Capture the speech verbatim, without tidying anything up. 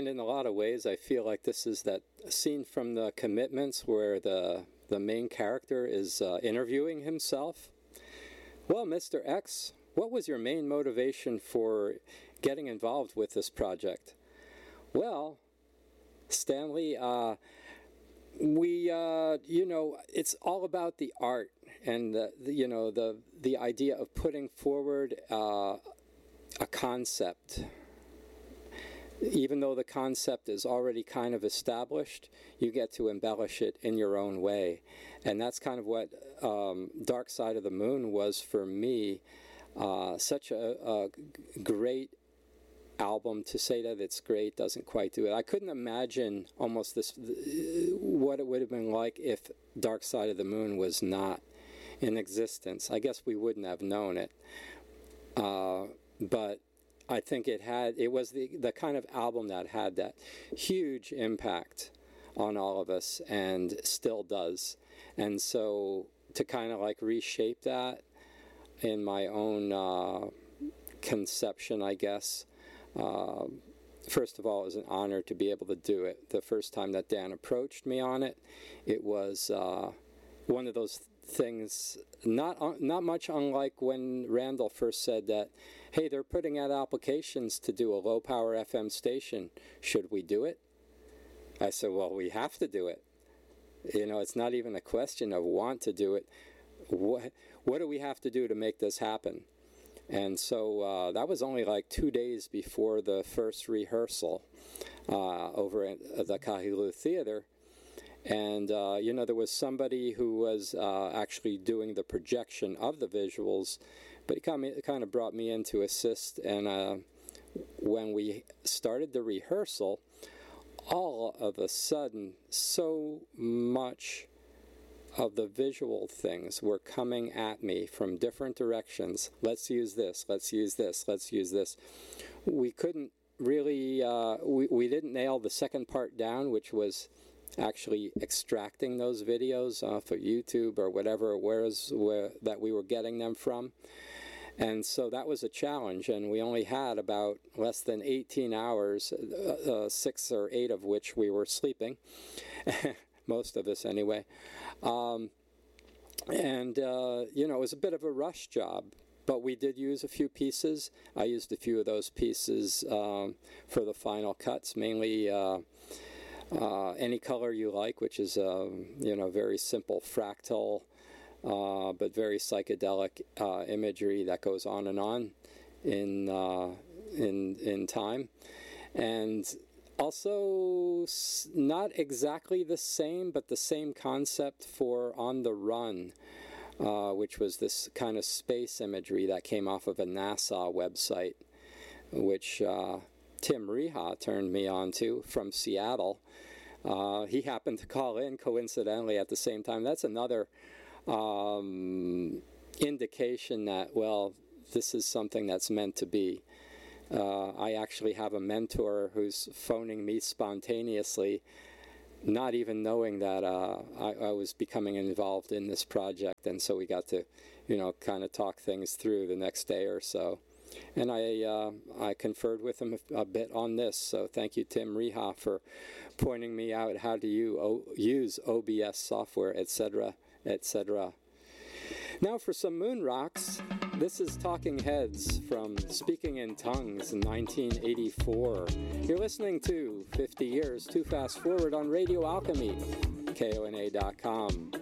And in a lot of ways, I feel like this is that scene from The Commitments where the the main character is uh, interviewing himself. Well, Mister X, what was your main motivation for getting involved with this project? Well, Stanley, uh, we, uh, you know, it's all about the art and, the, the, you know, the, the idea of putting forward uh, a concept. Even though the concept is already kind of established, you get to embellish it in your own way. And that's kind of what um, Dark Side of the Moon was for me. Uh, such a, a great album. To say that it's great doesn't quite do it. I couldn't imagine almost this, what it would have been like if Dark Side of the Moon was not in existence. I guess we wouldn't have known it. Uh, but I think it had, it was the, the kind of album that had that huge impact on all of us and still does. And so to kind of like reshape that in my own uh, conception, I guess, uh, first of all, it was an honor to be able to do it. The first time that Dan approached me on it, it was uh, one of those things, not not much unlike when Randall first said that, hey, they're putting out applications to do a low-power F M station. Should we do it? I said, well, we have to do it. You know, it's not even a question of want to do it. What, what do we have to do to make this happen? And so uh, that was only like two days before the first rehearsal uh, over at the Kahilu Theater. And, uh, you know, there was somebody who was uh, actually doing the projection of the visuals, but it kind of, it kind of brought me in to assist. And uh, when we started the rehearsal, all of a sudden, so much of the visual things were coming at me from different directions. Let's use this, let's use this, let's use this. We couldn't really, uh, we, we didn't nail the second part down, which was actually extracting those videos off of YouTube or whatever it was where, that we were getting them from. And so that was a challenge, and we only had about less than eighteen hours, uh, uh, six or eight of which we were sleeping, most of us anyway. Um, and, uh, you know, it was a bit of a rush job. But we did use a few pieces. I used a few of those pieces um, for the final cuts, mainly uh, Uh, Any Color You Like, which is a you know very simple fractal uh, but very psychedelic uh, imagery that goes on and on in uh, in in time, and also not exactly the same, but the same concept for On the Run, uh, which was this kind of space imagery that came off of a NASA website, which Uh, Tim Reha turned me on to from Seattle. Uh, he happened to call in coincidentally at the same time. That's another um, indication that, well, this is something that's meant to be. Uh, I actually have a mentor who's phoning me spontaneously, not even knowing that uh, I, I was becoming involved in this project, and so we got to, you know, kind of talk things through the next day or so. And I uh, I conferred with him a, a bit on this, so thank you, Tim Reha, for pointing me out how to you, o, use O B S software, et cetera, et cetera. Now for some moon rocks. This is Talking Heads from Speaking in Tongues in nineteen eighty-four. You're listening to fifty years Too Fast Forward on Radio Alchemy, K O N A dot com.